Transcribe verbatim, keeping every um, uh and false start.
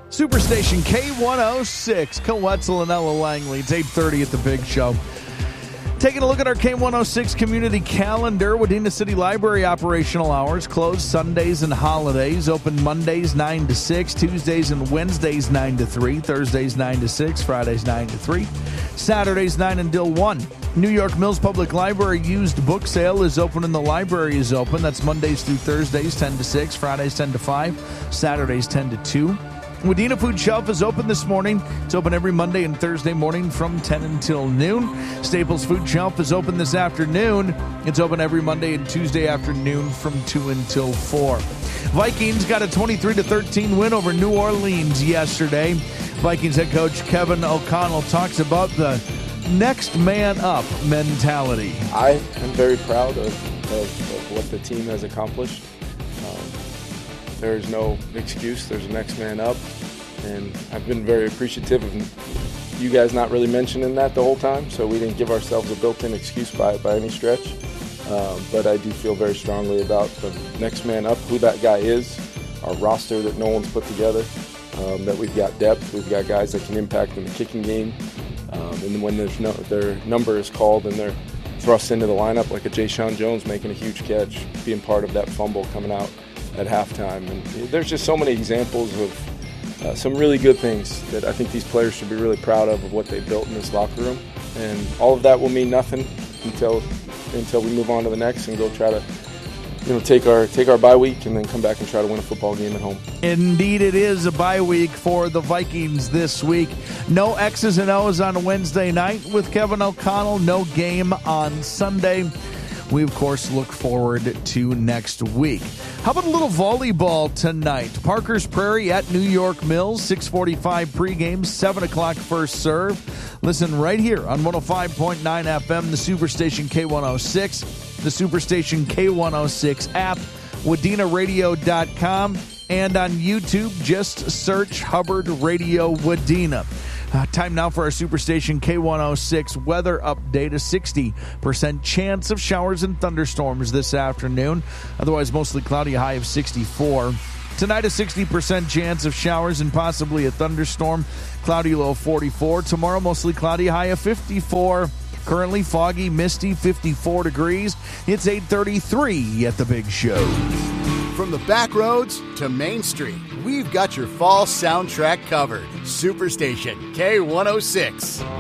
Superstation K one oh six, Coetzel and Ella Langley. It's eight thirty at the Big Show. Taking a look at our K one oh six community calendar. Wadena City Library operational hours closed Sundays and holidays. Open Mondays nine to six, Tuesdays and Wednesdays nine to three, Thursdays nine to six, Fridays nine to three, Saturdays nine until one. New York Mills Public Library used book sale is open and the library is open. That's Mondays through Thursdays ten to six, Fridays ten to five, Saturdays ten to two. Wadena Food Shelf is open this morning. It's open every Monday and Thursday morning from ten until noon. Staples Food Shelf is open this afternoon. It's open every Monday and Tuesday afternoon from two until four. Vikings got a twenty-three to thirteen win over New Orleans yesterday. Vikings head coach Kevin O'Connell talks about the next man up mentality. I am very proud of, of, of what the team has accomplished. There is no excuse. There's a next man up. And I've been very appreciative of you guys not really mentioning that the whole time, so we didn't give ourselves a built-in excuse by, by any stretch. Um, but I do feel very strongly about the next man up, who that guy is, our roster that no one's put together, um, that we've got depth, we've got guys that can impact in the kicking game. Um, and when there's no, their number is called and they're thrust into the lineup, like a Jay Sean Jones making a huge catch, being part of that fumble coming out at halftime. And there's just so many examples of uh, some really good things that I think these players should be really proud of, of what they built in this locker room. And all of that will mean nothing until until we move on to the next and go try to, you know, take our take our bye week and then come back and try to win a football game at home. Indeed, it is a bye week for the Vikings this week. No X's and O's on Wednesday night with Kevin O'Connell. No game on Sunday. We, of course, look forward to next week. How about a little volleyball tonight? Parker's Prairie at New York Mills, six forty-five pregame, seven o'clock first serve. Listen right here on one oh five point nine F M, the Superstation K one oh six, the Superstation K one oh six app, Wadena Radio dot com, and on YouTube, just search Hubbard Radio Wadena. Uh, time now for our Superstation K one oh six weather update. A sixty percent chance of showers and thunderstorms this afternoon. Otherwise, mostly cloudy, a high of sixty-four. Tonight, a sixty percent chance of showers and possibly a thunderstorm. Cloudy, low of forty-four. Tomorrow, mostly cloudy, high of fifty-four. Currently foggy, misty, fifty-four degrees. It's eight thirty-three at the Big Show. From the back roads to Main Street, we've got your fall soundtrack covered. Superstation K one oh six.